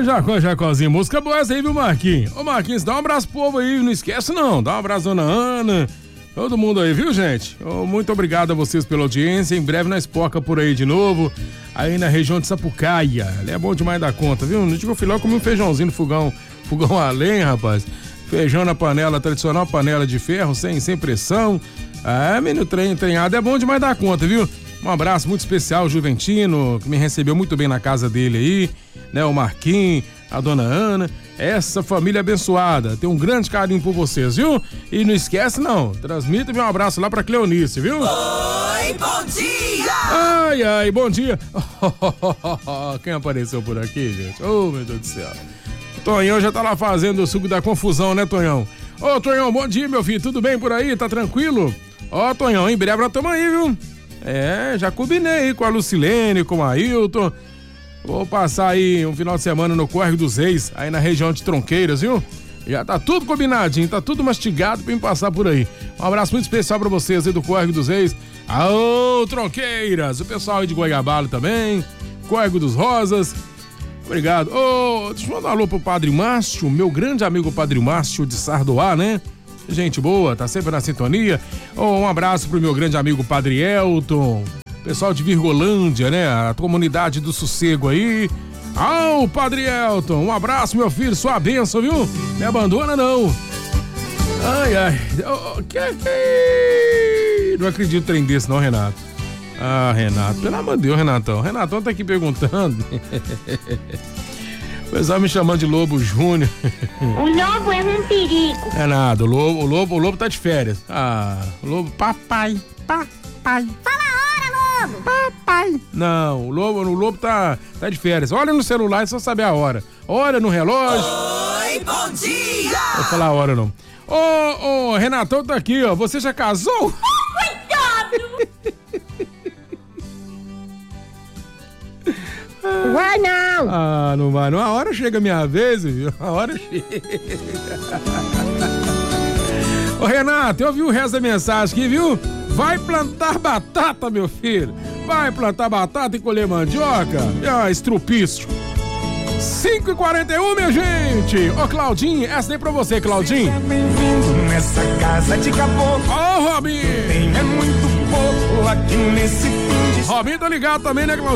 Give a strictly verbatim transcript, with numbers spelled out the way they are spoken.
Jacó, Jacózinho, música boa essa aí, viu, Marquinhos? Ô, Marquinhos, dá um abraço pro povo aí, não esquece não, dá um abraço, dona Ana, todo mundo aí, viu, gente? Oh, muito obrigado a vocês pela audiência, em breve nós poca por aí de novo, aí na região de Sapucaia, ali é bom demais da conta, viu? No dia que eu fui lá, eu comi um feijãozinho no fogão, fogão a lenha, rapaz, feijão na panela, tradicional panela de ferro, sem, sem pressão, ah, menino, trem, treinado é bom demais da conta, viu? Um abraço muito especial ao Juventino, que me recebeu muito bem na casa dele aí, né? O Marquinhos, a dona Ana, essa família abençoada, tem um grande carinho por vocês, viu? E não esquece não, transmita-me um abraço lá pra Cleonice, viu? Oi, bom dia! Ai, ai, bom dia! Quem apareceu por aqui, gente? Oh, meu Deus do céu. Tonhão já tá lá fazendo o suco da confusão, né, Tonhão? Ô, Tonhão, bom dia, meu filho, tudo bem por aí? Tá tranquilo? Ó, Tonhão, em breve nós tamo aí, viu? É, já combinei aí com a Lucilene, com o Ailton. Vou passar aí um final de semana no Córrego dos Reis, aí na região de Tronqueiras, viu? Já tá tudo combinadinho, tá tudo mastigado pra me passar por aí. Um abraço muito especial pra vocês aí do Córrego dos Reis. Aô, Tronqueiras! O pessoal aí de Goiabalo também, Córrego dos Rosas. Obrigado. Ô, deixa eu mandar um alô pro Padre Márcio, meu grande amigo Padre Márcio de Sardoá, né? Gente boa, tá sempre na sintonia. Oh, um abraço pro meu grande amigo Padre Elton, pessoal de Virgolândia, né? A comunidade do sossego aí. Ah, o Padre Elton, um abraço, meu filho, sua bênção, viu? Me abandona não. Ai, ai. Oh, que, que... Não acredito em trem desse não, Renato. Ah, Renato, pelo amor de Deus, Renatão. Renatão tá aqui perguntando. O pessoal me chamando de Lobo Júnior. O lobo é um perigo. É nada, o lobo, o lobo, o lobo tá de férias. Ah, o lobo, papai, papai. Fala a hora, lobo. Papai. Não, o lobo, o lobo tá, tá de férias. Olha no celular, é só saber a hora. Olha no relógio. Oi, bom dia. Não vou falar a hora não. Ô, ô, Renatão tá aqui, ó. Você já casou? Coitado. Vai não! Ah, não vai não. A hora chega a minha vez, viu? A hora chega. Ô, Renato, eu vi o resto da mensagem aqui, viu? Vai plantar batata, meu filho. Vai plantar batata e colher mandioca. Ah, estrupício. cinco e quarenta e um, minha gente. Ô, Claudinho, essa aí pra você, Claudinho. Seja bem-vindo nessa casa de caboclo. Ô, Robinho. Tem é muito pouco aqui nesse fim de... Robinho tá ligado também, né, Claudinho?